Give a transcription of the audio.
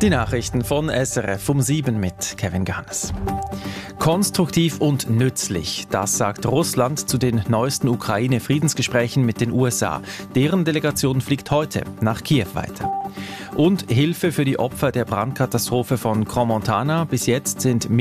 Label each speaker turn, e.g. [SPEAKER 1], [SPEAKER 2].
[SPEAKER 1] Die Nachrichten von SRF um 7 mit Kevin Ganes. Konstruktiv und nützlich, das sagt Russland zu den neuesten Ukraine-Friedensgesprächen mit den USA. Deren Delegation fliegt heute nach Kiew weiter. Und Hilfe für die Opfer der Brandkatastrophe von Crans-Montana. Bis jetzt sind